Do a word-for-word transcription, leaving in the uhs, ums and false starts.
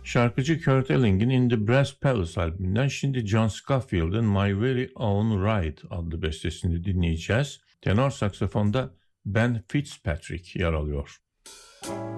Şarkıcı Kurt Elling'in In the Brass Palace albümünden şimdi John Scofield'ın My Very Own Ride adlı bestesini dinleyeceğiz. Tenor saksafonda Ben Fitzpatrick yer alıyor.